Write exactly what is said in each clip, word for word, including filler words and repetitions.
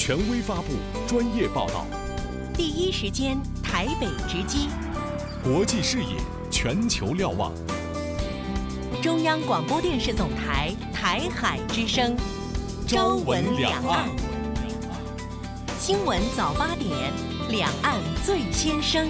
权威发布，专业报道， 第一时间台北直击， 国际视野，全球瞭望。 中央广播电视总台台海之声，朝闻两岸。新闻早八点，两岸最先声。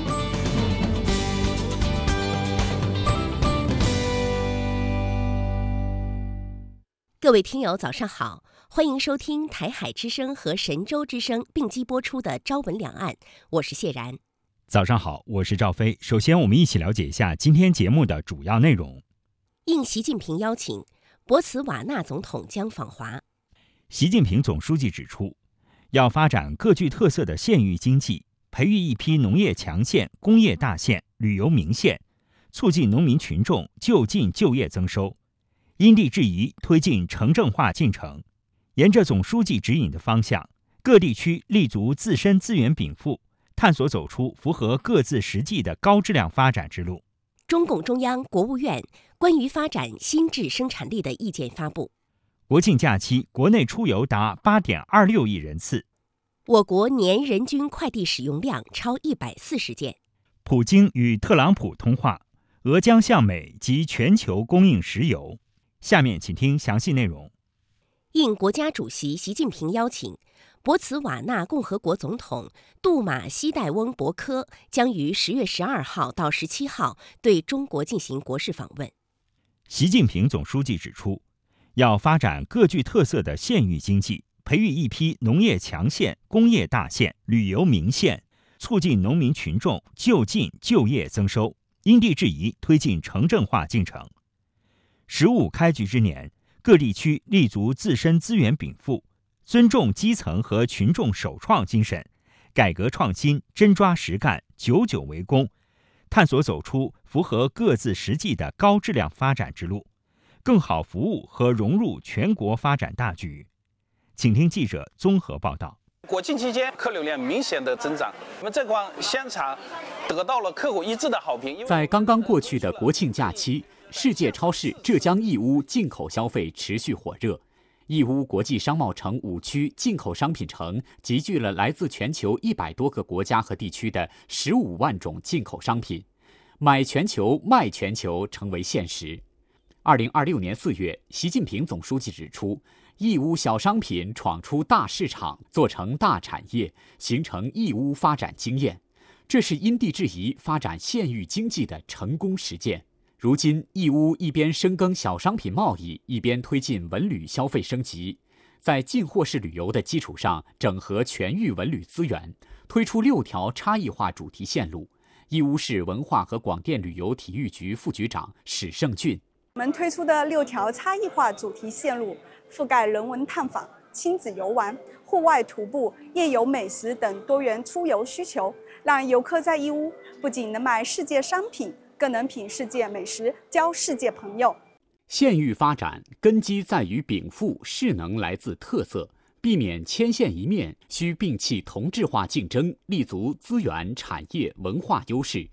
各位听友早上好，欢迎收听台海之声和神州之声并机播出的朝闻两岸，我是谢然。 早上好，我是赵飞。首先我们一起了解一下今天节目的主要内容。 应习近平邀请，博茨瓦纳总统将访华。 习近平总书记指出，要发展各具特色的县域经济，培育一批农业强县、工业大县、旅游名县，促进农民群众就近就业增收，因地制宜推进城镇化进程。沿着总书记指引的方向，各地区立足自身资源禀赋，探索走出符合各自实际的高质量发展之路。 中共中央、国务院关于发展新质生产力的意见发布。 国庆假期，国内出游达 八点二六亿人次。 我国年人均快递使用量超一百四十件。 普京与特朗普通话，俄将向美及全球供应石油。下面请听详细内容。 应国家主席习近平邀请，博茨瓦纳共和国总统杜马西代翁博科将于十月十二号到十七号对中国进行国事访问。 习近平总书记指出，要发展各具特色的县域经济，培育一批农业强县、工业大县、旅游名县，促进农民群众就近就业增收，因地制宜推进城镇化进程。十五开局之年，各地区立足自身资源禀赋，尊重基层和群众首创精神，改革创新，真抓实干，久久为功，探索走出符合各自实际的高质量发展之路，更好服务和融入全国发展大局。请听记者综合报道。 国庆期间客流量明显的增长，我们这款香肠得到了客户一致的好评。 在刚刚过去的国庆假期，世界超市浙江义乌进口消费持续火热。义乌国际商贸城五区进口商品城集聚了来自全球一百多个国家和地区的十五万种进口商品，买全球卖全球成为现实。二零二六年四月，习近平总书记指出，义乌小商品闯出大市场，做成大产业，形成义乌发展经验，这是因地制宜发展县域经济的成功实践。如今，义乌一边深耕小商品贸易，一边推进文旅消费升级，在进货式旅游的基础上，整合全域文旅资源，推出六条差异化主题线路。义乌市文化和广电旅游体育局副局长史胜俊： 我们推出的六条差异化主题线路，覆盖人文探访、亲子游玩、户外徒步、夜游美食等多元出游需求，让游客在义乌不仅能买世界商品，更能品世界美食，交世界朋友。 县域发展根基在于禀赋势能来自特色，避免千县一面，需摒弃同质化竞争，立足资源、产业、文化优势，